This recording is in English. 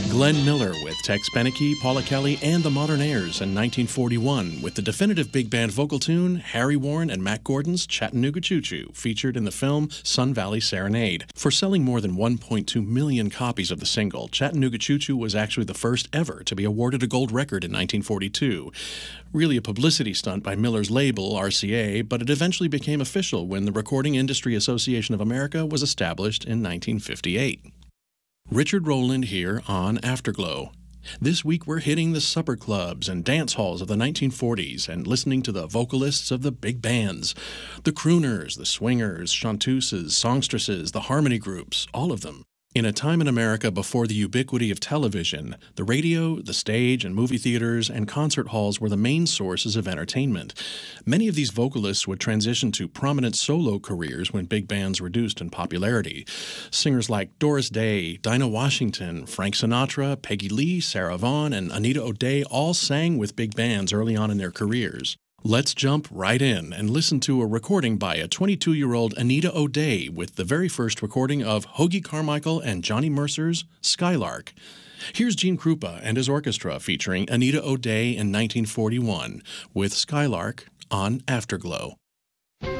Glenn Miller with Tex Beneke, Paula Kelly, and the Modernaires in 1941 with the definitive big band vocal tune Harry Warren and Matt Gordon's Chattanooga Choo Choo, featured in the film Sun Valley Serenade. For selling more than 1.2 million copies of the single, Chattanooga Choo Choo was actually the first ever to be awarded a gold record in 1942. Really a publicity stunt by Miller's label, RCA, but it eventually became official when the Recording Industry Association of America was established in 1958. Richard Rowland here on Afterglow. This week we're hitting the supper clubs and dance halls of the 1940s and listening to the vocalists of the big bands. The crooners, the swingers, chanteuses, songstresses, the harmony groups, all of them. In a time in America before the ubiquity of television, the radio, the stage, and movie theaters and concert halls were the main sources of entertainment. Many of these vocalists would transition to prominent solo careers when big bands reduced in popularity. Singers like Doris Day, Dinah Washington, Frank Sinatra, Peggy Lee, Sarah Vaughan, and Anita O'Day all sang with big bands early on in their careers. Let's jump right in and listen to a recording by a 22-year-old Anita O'Day with the very first recording of Hoagy Carmichael and Johnny Mercer's Skylark. Here's Gene Krupa and his orchestra featuring Anita O'Day in 1941 with Skylark on Afterglow.